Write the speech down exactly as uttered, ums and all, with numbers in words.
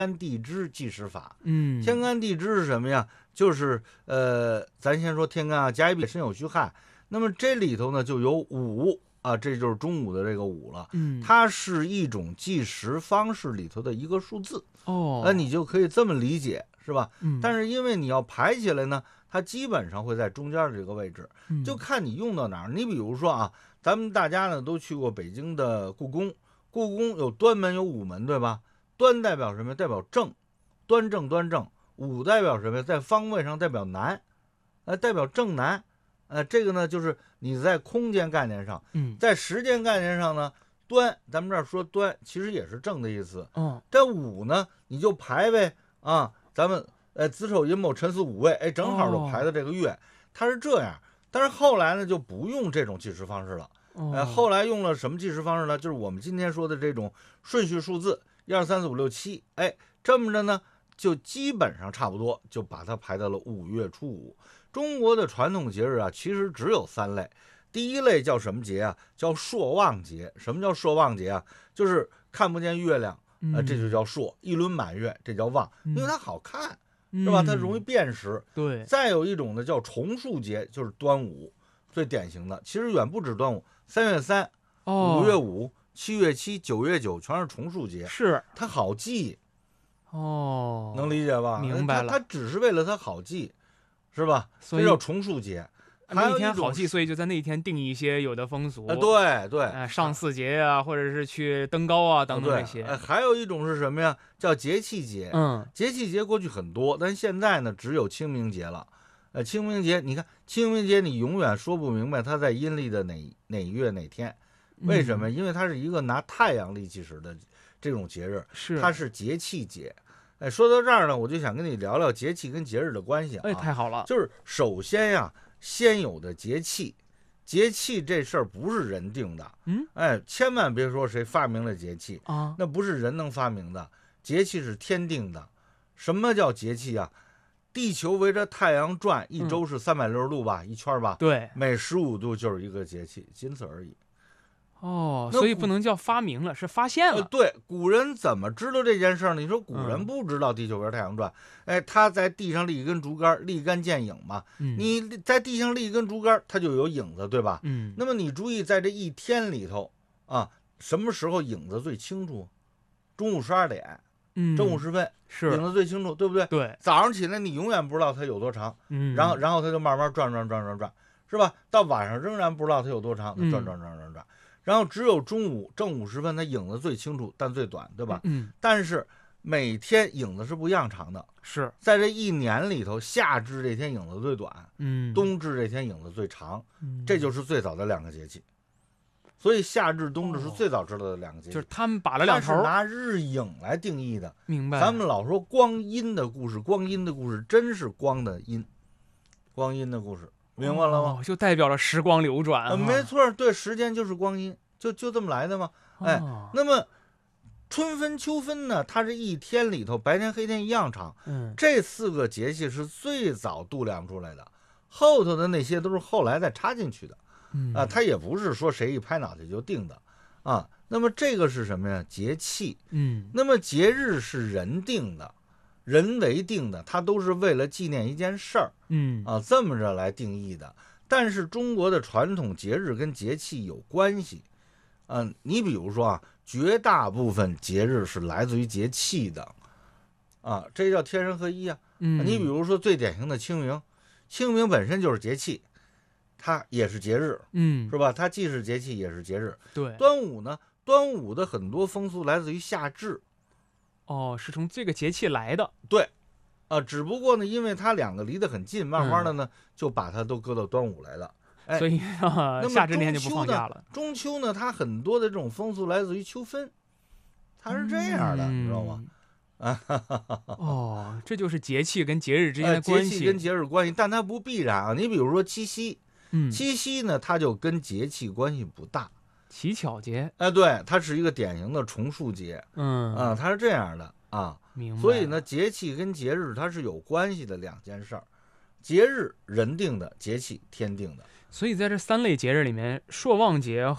干地支计时法。 嗯， 天干地支是什么呀？就是呃，咱先说天干啊，甲乙丙申酉戌亥。那么这里头呢就有午啊，这就是中午的这个午了。 嗯， 它是一种计时方式里头的一个数字。 哦， 呃，你就可以这么理解，是吧？ 嗯， 但是因为你要排起来呢，它基本上会在中间的这个位置， 嗯就看你用到哪儿。你比如说啊，咱们大家呢都去过北京的故宫，故宫有端门有午门，对吧？端代表什么？代表正，端正端正。午代表什么？在方位上代表南，呃，代表正南。呃，这个呢就是你在空间概念上， 嗯， 在时间概念上呢，端咱们这儿说端其实也是正的意思。 哦， 这午呢你就排呗啊，咱们呃子丑寅卯辰巳午未，哎，正好就排到这个月。哦，它是这样。但是后来呢就不用这种计时方式了。 哦， 呃，后来用了什么计时方式呢？就是我们今天说的这种顺序数字，一二三四五六七，哎，这么着呢，就基本上差不多，就把它排到了五月初五。中国的传统节日啊，其实只有三类。第一类叫什么节啊？叫朔望节。什么叫朔望节啊？就是看不见月亮，呃，这就叫朔。一轮满月，这叫望，因为它好看， 嗯、 是吧？它容易辨识。 对。 再有一种呢，叫重数节，就是端午，最典型的。其实远不止端午，三月三、 哦、 五月五、七月七、九月九，全是重数节。 是， 它好记。 哦， 能理解吧？ 明白了。 它它只是为了它好记，是吧？ 所以这叫重数节。 那一天好记，所以就在那一天定一些有的风俗。 呃、对对、 呃，上巳节啊，或者是去登高啊等等这些。 呃、还有一种是什么呀？叫节气节。 嗯， 节气节过去很多，但现在呢只有清明节了。呃，清明节，你看清明节，你永远说不明白它在阴历的哪哪月哪天，为什么？ 嗯、 因为它是一个拿太阳历计时的这种节日， 是它是节气节。哎，说到这儿呢，我就想跟你聊聊节气跟节日的关系啊。 哎，太好了。 就是首先呀，先有的节气，节气这事儿不是人定的。 嗯， 哎，千万别说谁发明了节气啊， 那不是人能发明的，节气是天定的。什么叫节气啊？地球围着太阳转，一周是三百六十度吧、嗯，一圈吧？ 对， 每十五度就是一个节气，仅此而已。 哦，所以不能叫发明了，是发现了、呃。 对，古人怎么知道这件事呢？你说古人不知道地球围着太阳转、嗯，哎，他在地上立一根竹竿，立竿见影嘛。 嗯， 你在地上立一根竹竿，它就有影子，对吧？ 嗯。 那么你注意，在这一天里头啊，什么时候影子最清楚？中午十二点， 嗯， 正午时分， 是影子最清楚，对不对？ 对。 早上起来你永远不知道它有多长， 嗯， 然后然后它就慢慢转转转转转，是吧？到晚上仍然不知道它有多长，它转转转转转。嗯，然后只有中午正午时分，它影子最清楚，但最短，对吧？ 嗯。 但是每天影子是不一样长的。 是在这一年里头，夏至这天影子最短， 嗯， 冬至这天影子最长， 嗯， 这就是最早的两个节气。所以夏至、冬至是最早知道的两个节气。 哦、就是他们把了两头， 它是拿日影来定义的。 明白。 咱们老说光阴的故事，光阴的故事真是光的阴，光阴的故事。明白了吗？ 哦、就代表了时光流转、啊呃。没错，对，时间就是光阴，就就这么来的嘛。哎， 哦、 那么春分、秋分呢？它这一天里头，白天黑天一样长。 嗯， 这四个节气是最早度量出来的，后头的那些都是后来再插进去的。 嗯啊，它也不是说谁一拍脑袋就定的啊。那么这个是什么呀？节气。 嗯， 那么节日是人定的。人为定的，它都是为了纪念一件事儿， 嗯啊，这么着来定义的。但是中国的传统节日跟节气有关系，嗯、啊，你比如说啊，绝大部分节日是来自于节气的，啊，这叫天人合一啊。 嗯， 你比如说最典型的清明，清明本身就是节气，它也是节日， 嗯， 是吧？它既是节气也是节日。 对。 端午呢，端午的很多风俗来自于夏至。 哦，是从这个节气来的。 对，啊，只不过呢，因为它两个离得很近，慢慢的呢、嗯、就把它都搁到端午来了。哎， 所以啊， 那么夏至那天就不放假了。 中秋呢，它很多的这种风俗来自于秋分，它是这样的， 嗯、 你知道吗？啊， 哦，这就是节气跟节日之间的关系。 节气跟节日关系，但它不必然啊。你比如说七夕， 嗯， 七夕呢，它就跟节气关系不大。 乞巧节， 哎，对，它是一个典型的重数节， 嗯啊，它是这样的啊， 明白。 所以呢，节气跟节日它是有关系的两件事儿，节日人定的，节气天定的。 所以在这三类节日里面，朔望节